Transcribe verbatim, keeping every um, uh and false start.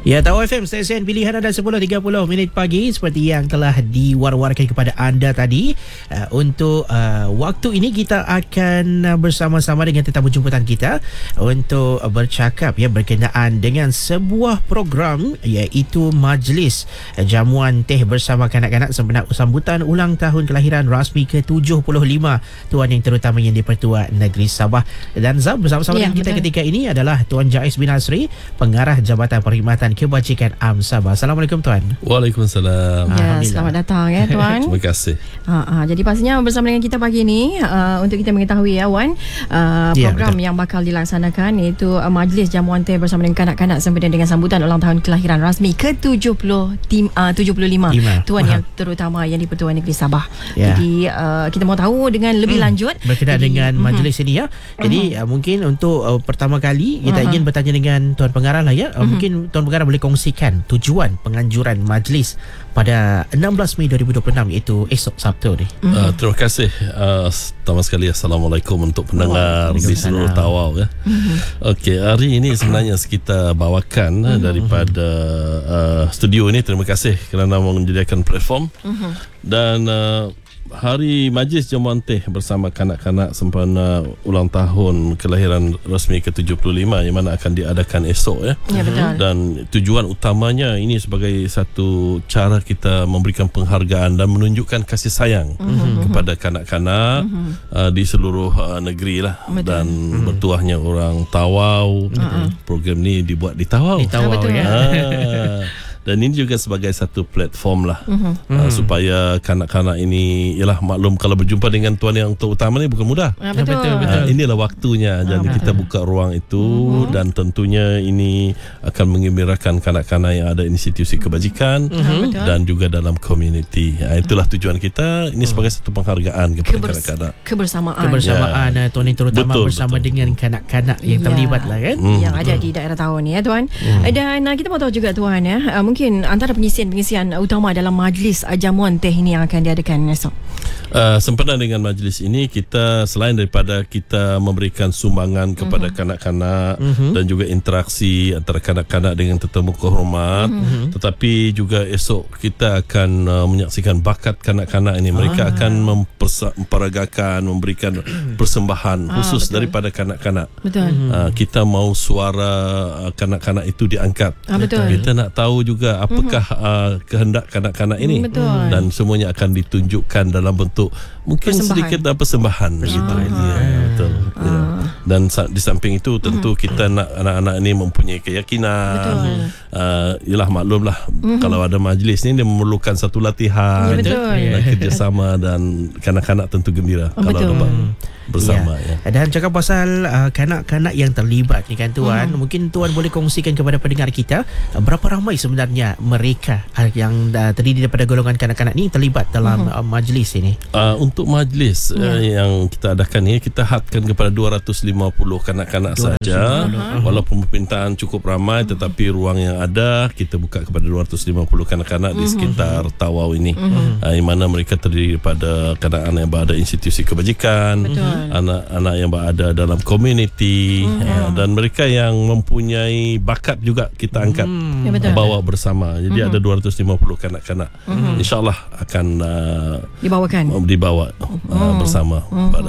Ya, Tawau F M, stesen pilihan anda sepuluh tiga puluh minit pagi seperti yang telah diwar-warkan kepada anda tadi. Uh, untuk uh, waktu ini kita akan uh, bersama-sama dengan tetamu jemputan kita untuk uh, bercakap ya berkenaan dengan sebuah program iaitu Majlis uh, Jamuan Teh Bersama Kanak-Kanak sempena sambutan ulang tahun kelahiran rasmi ke tujuh puluh lima Tuan Yang Terutama Yang di-Pertua Negeri Sabah. Dan Zam, bersama-sama ya, dengan kita betul. ketika ini adalah Tuan Jais bin Asri, Pengarah Jabatan Perkhidmatan Kebajikan A M Sabah. Assalamualaikum Tuan. Waalaikumsalam. Ya, selamat datang ya Tuan. Terima kasih. Ha, ha, jadi pastinya bersama dengan kita pagi ini uh, untuk kita mengetahui ya Wan uh, ya, program betul. yang bakal dilaksanakan iaitu uh, Majlis Jamuan Teh Bersama dengan Kanak-Kanak sempena dengan sambutan ulang tahun kelahiran rasmi ke tujuh puluh lima Lima. Tuan Aha. Yang Terutama Yang di-Pertua Negeri Sabah. Ya. Jadi uh, kita mau tahu dengan lebih hmm. lanjut berkenaan jadi, dengan uh-huh. majlis ini ya. Jadi uh-huh. uh, mungkin untuk uh, pertama kali kita uh-huh. ingin bertanya dengan Tuan Pengarah lah ya. Uh, uh-huh. Mungkin Tuan Pengarah boleh kongsikan tujuan penganjuran majlis pada enam belas Mei dua ribu dua puluh enam iaitu esok Sabtu ni. Uh-huh. Uh, terima kasih. Uh, pertama sekali Assalamualaikum untuk pendengar di seluruh Tawau ya. Uh-huh. Okey, hari ini sebenarnya kita bawakan uh-huh. daripada uh, studio ini. Terima kasih kerana menyediakan platform. Uh-huh. Dan uh, Hari Majlis Jamuan Teh Bersama Kanak-Kanak sempena ulang tahun kelahiran rasmi ke tujuh puluh lima yang mana akan diadakan esok ya. Ya, betul. Dan tujuan utamanya ini sebagai satu cara kita memberikan penghargaan dan menunjukkan kasih sayang uh-huh. kepada kanak-kanak uh-huh. uh, di seluruh uh, negeri lah. Betul. Dan uh-huh. bertuahnya orang Tawau. Uh-huh. Program ni dibuat di Tawau. Di Tawau betul. ya. Ah. Dan ini juga sebagai satu platform lah uh-huh. uh, supaya kanak-kanak ini, yalah maklum kalau berjumpa dengan tuan yang terutama ni bukan mudah. Ya, betul. betul, betul. Uh, inilah waktunya. Jadi uh, kita buka ruang itu uh-huh. dan tentunya ini akan mengembirakan kanak-kanak yang ada institusi kebajikan uh-huh. dan juga dalam komuniti. Uh, itulah tujuan kita. Ini sebagai satu penghargaan kepada Kebers- kanak-kanak. Kebersamaan. Kebersamaan ya. Tuan Yang Terutama betul, bersama betul. dengan kanak-kanak yang Ya. terlibat lah kan. Hmm. Yang ada di daerah Tawau ni ya Tuan. Hmm. Dan uh, kita mau tahu juga Tuan ya, uh, mungkin antara pengisian-pengisian utama dalam majlis uh, jamuan teh ini yang akan diadakan esok. Uh, sempena dengan majlis ini, kita selain daripada kita memberikan sumbangan kepada uh-huh. kanak-kanak uh-huh. dan juga interaksi antara kanak-kanak dengan tetamu kehormat, uh-huh. tetapi juga esok kita akan uh, menyaksikan bakat kanak-kanak ini. Mereka ah. akan mempersa- memperagakan, memberikan persembahan ah, khusus betul. daripada kanak-kanak. Betul. Uh, kita mau suara uh, kanak-kanak itu diangkat. Ah, betul. Kita nak tahu juga apakah uh, kehendak kanak-kanak ini. Betul. Dan semuanya akan ditunjukkan dalam bentuk mungkin persembahan. sedikit apa persembahan begitu. Ya, betul. Ah. Ya. Dan di samping itu tentu kita nak anak-anak ini mempunyai keyakinan. Uh, yalah maklumlah uh-huh. kalau ada majlis ni dia memerlukan satu latihan, ya, betul. dan kerjasama dan kanak-kanak tentu gembira oh, kalau betul. dapat bersama ya. ya. Dan cakap pasal uh, kanak-kanak yang terlibat ni kan Tuan, hmm. mungkin Tuan boleh kongsikan kepada pendengar kita uh, berapa ramai sebenarnya mereka uh, yang uh, terdiri daripada golongan kanak-kanak ni terlibat dalam uh-huh. uh, majlis ini. Uh, untuk majlis yeah. uh, yang kita adakan ni, kita hadkan kepada dua ratus lima puluh kanak-kanak saja. Uh-huh. Walaupun permintaan cukup ramai, uh-huh. tetapi ruang yang ada kita buka kepada dua ratus lima puluh kanak-kanak uh-huh. di sekitar Tawau ini. Uh-huh. Uh, di mana mereka terdiri daripada kanak-kanak yang berada institusi kebajikan, betul. anak-anak yang berada dalam komuniti, uh-huh. uh, dan mereka yang mempunyai bakat juga kita angkat uh-huh. ya, bawa bersama. Jadi uh-huh. ada dua ratus lima puluh kanak-kanak. Uh-huh. InsyaAllah akan uh, dibawakan dibawa uh, uh-huh. bersama uh-huh. pada